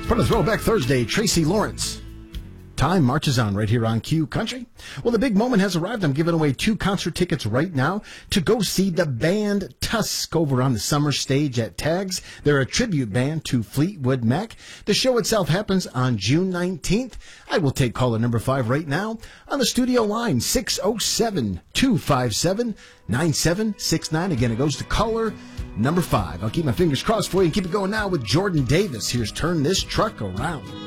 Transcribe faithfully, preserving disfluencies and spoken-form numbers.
For the Throwback Thursday, Tracy Lawrence. Time marches on right here on Q Country. Well, the big moment has arrived. I'm giving away two concert tickets right now to go see the band Tusk over on the summer stage at Tags. They're a tribute band to Fleetwood Mac. The show itself happens on June nineteenth. I will take caller number five right now on the studio line, six oh seven, two five seven, nine seven six nine. Again, it goes to caller number five. I'll keep my fingers crossed for you and keep it going now with Jordan Davis. Here's Turn This Truck Around.